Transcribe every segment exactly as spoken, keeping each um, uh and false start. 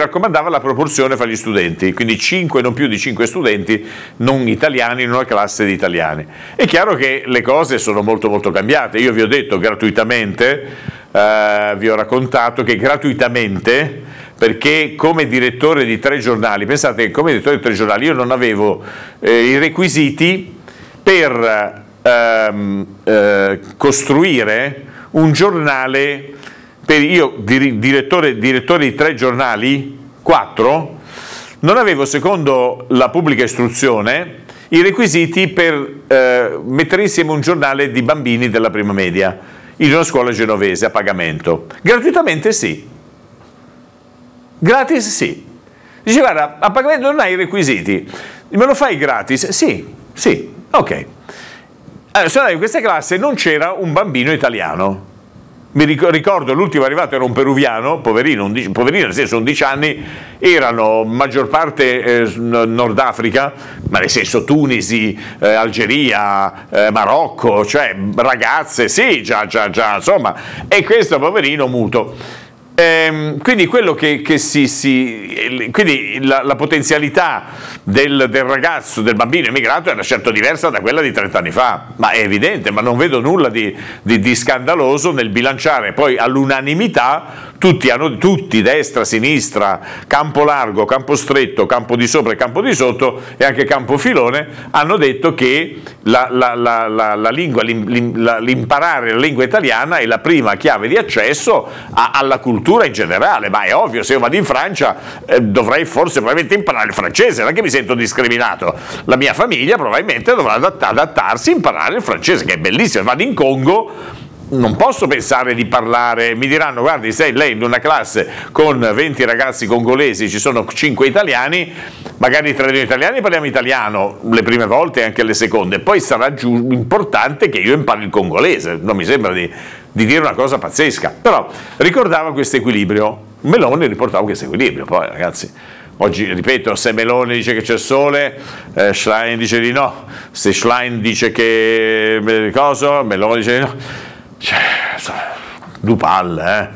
raccomandava la proporzione fra gli studenti, quindi cinque, non più di cinque studenti non italiani in una classe di italiani. È chiaro che le cose sono molto molto cambiate. Io vi ho detto gratuitamente, eh, vi ho raccontato che gratuitamente, perché come direttore di tre giornali, pensate che come direttore di tre giornali io non avevo eh, i requisiti per ehm, eh, costruire un giornale. Per io, direttore, direttore di tre giornali, quattro, non avevo, secondo la pubblica istruzione, i requisiti per eh, mettere insieme un giornale di bambini della prima media in una scuola genovese a pagamento. Gratuitamente sì. Gratis sì. Dice, guarda, a pagamento non hai i requisiti, me lo fai gratis? Sì, sì, ok. Allora, in questa classe non c'era un bambino italiano. Mi ricordo l'ultimo arrivato era un peruviano, poverino, undici, poverino nel senso undici anni, erano maggior parte eh, Nord Africa, ma nel senso Tunisi, eh, Algeria, eh, Marocco, cioè ragazze, sì, già, già, già, insomma, e questo poverino muto. Ehm, quindi quello che, che si, si quindi la, la potenzialità del, del ragazzo, del bambino immigrato era certo diversa da quella di trent'anni fa, ma è evidente, ma non vedo nulla di, di, di scandaloso nel bilanciare poi all'unanimità. Tutti, hanno, tutti, destra, sinistra, campo largo, campo stretto, campo di sopra e campo di sotto e anche campo filone, hanno detto che la, la, la, la, la lingua, l'imparare la lingua italiana è la prima chiave di accesso a, alla cultura in generale. Ma è ovvio, se io vado in Francia eh, dovrei forse probabilmente imparare il francese, non è che mi sento discriminato. La mia famiglia probabilmente dovrà adatt- adattarsi a imparare il francese, che è bellissimo. Vado in Congo, non posso pensare di parlare, mi diranno guardi, sei lei in una classe con venti ragazzi congolesi, ci sono cinque italiani, magari tra noi italiani parliamo italiano le prime volte e anche le seconde, poi sarà giù, importante che io impari il congolese, non mi sembra di, di dire una cosa pazzesca, però ricordava questo equilibrio, Meloni riportava questo equilibrio, poi ragazzi, oggi ripeto, se Meloni dice che c'è il sole, eh, Schlein dice di no, se Schlein dice che eh, cosa, Meloni dice di no. Cioè, due palle, eh.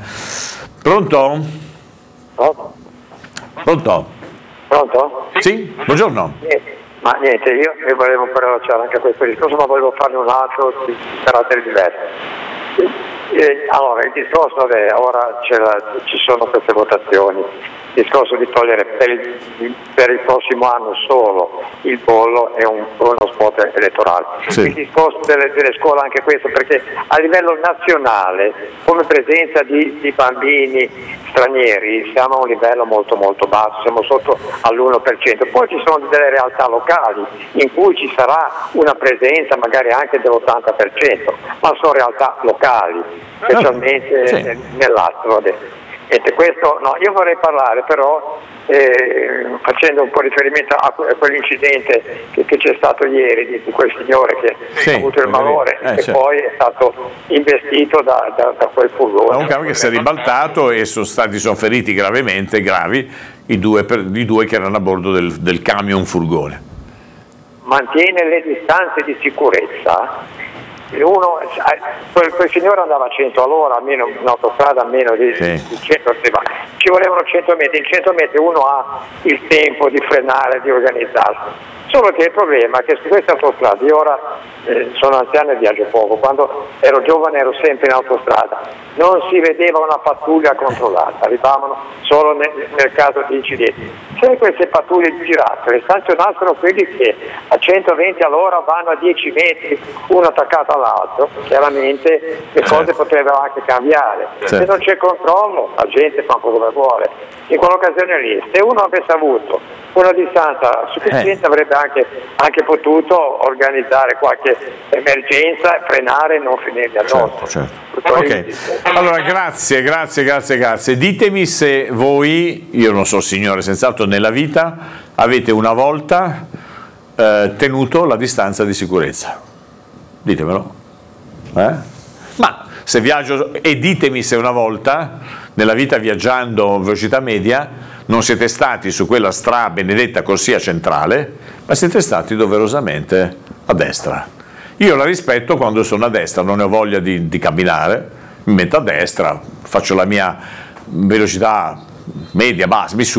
Pronto? Pronto? Pronto? Pronto? Sì, buongiorno. Niente. Ma niente, io, io volevo prelociare anche questo discorso, ma volevo farne un altro di carattere diverso. Eh, allora, il discorso è, ora la, ci sono queste votazioni, il discorso di togliere per il, per il prossimo anno solo il bollo è un, uno spot elettorale. Sì. Il discorso delle, delle scuole anche questo, perché a livello nazionale, come presenza di, di bambini stranieri, siamo a un livello molto molto basso, siamo sotto all'uno per cento. Poi ci sono delle realtà locali in cui ci sarà una presenza magari anche dell'ottanta per cento, ma sono realtà locali, specialmente sì. nell'Astro. E questo, no, io vorrei parlare però eh, facendo un po' riferimento a, a quell'incidente che, che c'è stato ieri di, di quel signore che sì, ha avuto il malore eh, e certo. poi è stato investito da, da, da quel furgone. Un carro che si è ribaltato e sono stati sono feriti gravemente, gravi, i due, per, i due che erano a bordo del, del camion furgone. Mantiene le distanze di sicurezza. Uno, quel, quel signore andava a cento all'ora, almeno in autostrada, a meno di, sì. di cento, ci volevano cento metri, in cento metri uno ha il tempo di frenare, di organizzarsi. Solo che il problema è che su queste autostrade, io ora eh, sono anziano e viaggio poco, quando ero giovane ero sempre in autostrada, non si vedeva una pattuglia controllata, arrivavano solo nel, nel caso di incidenti. Se queste pattuglie girassero e sanzionassero quelli che a centoventi all'ora vanno a dieci metri uno attaccato all'altro, chiaramente le cose certo. potrebbero anche cambiare. Certo. Se non c'è controllo la gente fa un po' come vuole. In quell'occasione lì, se uno avesse avuto una distanza sufficiente eh. avrebbe anche, anche potuto organizzare qualche emergenza e frenare e non finirli addosso. Certo, certo. Okay. Allora grazie, grazie, grazie, grazie. Ditemi se voi, io non so signore, senz'altro nella vita avete una volta eh, tenuto la distanza di sicurezza. Ditemelo. Eh? Ma se viaggio, e ditemi se una volta nella vita viaggiando a velocità media non siete stati su quella strada benedetta corsia centrale, ma siete stati doverosamente a destra. Io la rispetto quando sono a destra, non ne ho voglia di, di camminare, mi metto a destra, faccio la mia velocità media, bassa, mi